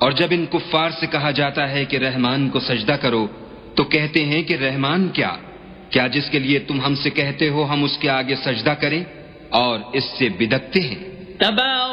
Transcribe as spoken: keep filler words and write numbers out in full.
और जब इन कुफ्फार से कहा जाता है कि रहमान को सजदा करो तो कहते हैं कि रहमान क्या क्या जिसके लिए तुम हमसे कहते हो हम उसके आगे सजदा करें, और इससे बिदकते हैं।